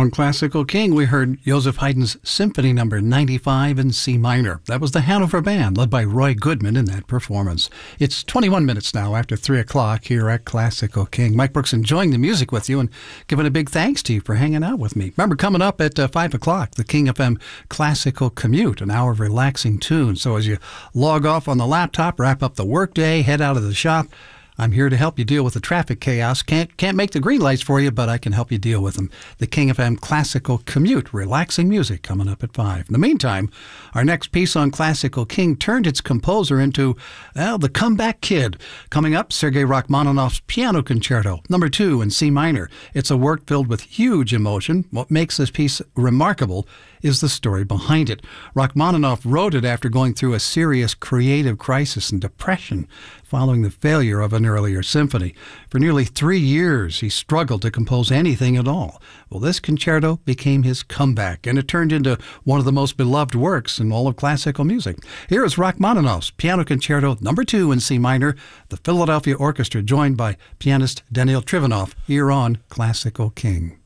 On Classical King, we heard Joseph Haydn's Symphony No. 95 in C minor. That was the Hanover Band, led by Roy Goodman in that performance. It's 21 minutes now after 3 o'clock here at Classical King. Mike Brooks enjoying the music with you and giving a big thanks to you for hanging out with me. Remember, coming up at 5 o'clock, the King FM Classical Commute, an hour of relaxing tunes. So as you log off on the laptop, wrap up the workday, head out of the shop, I'm here to help you deal with the traffic chaos. Can't make the green lights for you, but I can help you deal with them. The King FM Classical Commute, relaxing music coming up at 5. In the meantime, our next piece on Classical King turned its composer into, well, the comeback kid. Coming up, Sergei Rachmaninoff's Piano Concerto, No. 2 in C minor. It's a work filled with huge emotion. What makes this piece remarkable is the story behind it. Rachmaninoff wrote it after going through a serious creative crisis and depression following the failure of an earlier symphony. For nearly 3 years, he struggled to compose anything at all. Well, this concerto became his comeback, and it turned into one of the most beloved works in all of classical music. Here is Rachmaninoff's Piano Concerto No. 2 in C minor, the Philadelphia Orchestra joined by pianist Daniil Trivanov, here on Classical King.